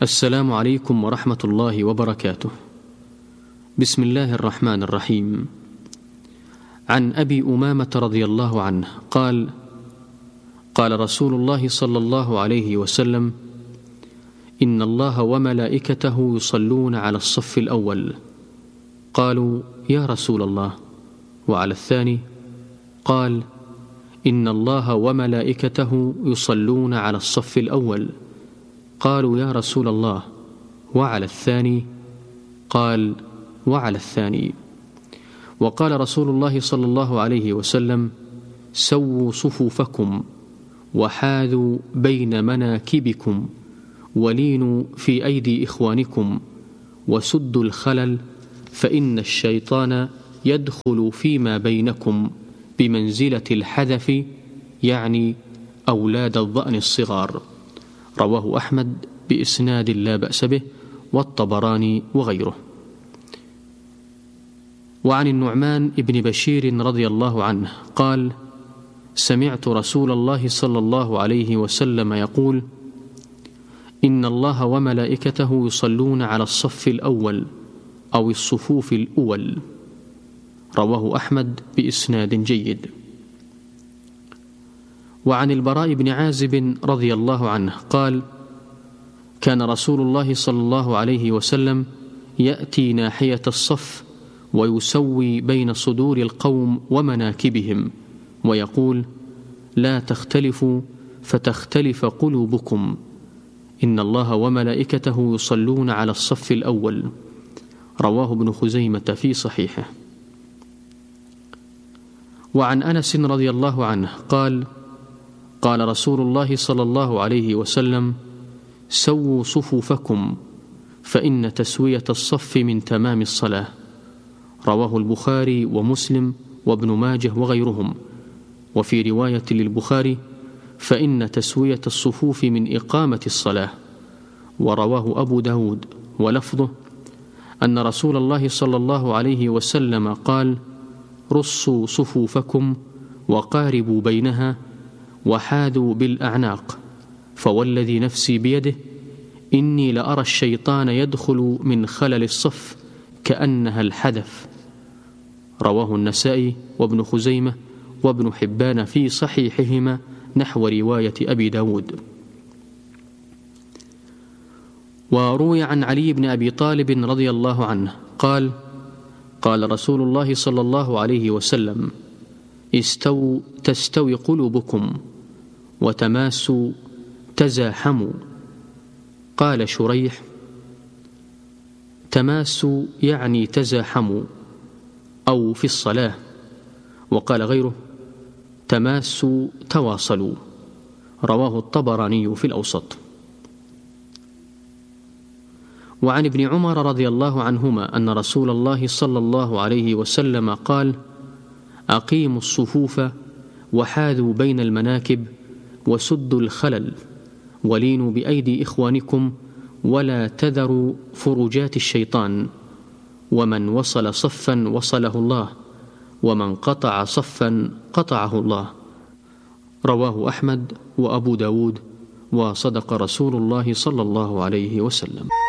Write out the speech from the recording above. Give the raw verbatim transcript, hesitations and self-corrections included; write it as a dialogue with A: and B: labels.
A: السلام عليكم ورحمة الله وبركاته. بسم الله الرحمن الرحيم. عن أبي أمامة رضي الله عنه قال: قال رسول الله صلى الله عليه وسلم: إن الله وملائكته يصلون على الصف الأول. قالوا: يا رسول الله، وعلى الثاني؟ قال: إن الله وملائكته يصلون على الصف الأول. قالوا: يا رسول الله، وعلى الثاني؟ قال: وعلى الثاني. وقال رسول الله صلى الله عليه وسلم: سووا صفوفكم وحاذوا بين مناكبكم ولينوا في أيدي إخوانكم وسدوا الخلل، فإن الشيطان يدخل فيما بينكم بمنزلة الحذف، يعني أولاد الضأن الصغار. رواه أحمد بإسناد لا بأس به، والطبراني وغيره. وعن النعمان ابن بشير رضي الله عنه قال: سمعت رسول الله صلى الله عليه وسلم يقول: إن الله وملائكته يصلون على الصف الأول أو الصفوف الأول. رواه أحمد بإسناد جيد. وعن البراء بن عازب رضي الله عنه قال: كان رسول الله صلى الله عليه وسلم يأتي ناحية الصف ويسوي بين صدور القوم ومناكبهم ويقول: لا تختلفوا فتختلف قلوبكم، إن الله وملائكته يصلون على الصف الأول. رواه ابن خزيمة في صحيحه. وعن أنس رضي الله عنه قال: قال رسول الله صلى الله عليه وسلم: سووا صفوفكم، فإن تسوية الصف من تمام الصلاة. رواه البخاري ومسلم وابن ماجه وغيرهم. وفي رواية للبخاري: فإن تسوية الصفوف من إقامة الصلاة. ورواه أبو داود ولفظه أن رسول الله صلى الله عليه وسلم قال: رصوا صفوفكم وقاربوا بينها وحاذوا بالأعناق، فوالذي نفسي بيده إني لأرى الشيطان يدخل من خلل الصف كأنها الحدث. رواه النسائي وابن خزيمة وابن حبان في صحيحهما نحو رواية أبي داود. وروي عن علي بن أبي طالب رضي الله عنه قال: قال رسول الله صلى الله عليه وسلم: استووا تستوي قلوبكم وتماسوا تزاحموا. قال شريح: تماسوا يعني تزاحموا أو في الصلاة. وقال غيره: تماسوا تواصلوا. رواه الطبراني في الأوسط. وعن ابن عمر رضي الله عنهما أن رسول الله صلى الله عليه وسلم قال: أقيموا الصفوف وحاذوا بين المناكب وسدوا الخلل ولينوا بأيدي إخوانكم ولا تذروا فرجات الشيطان، ومن وصل صفا وصله الله، ومن قطع صفا قطعه الله. رواه أحمد وأبو داود، وصدق رسول الله صلى الله عليه وسلم.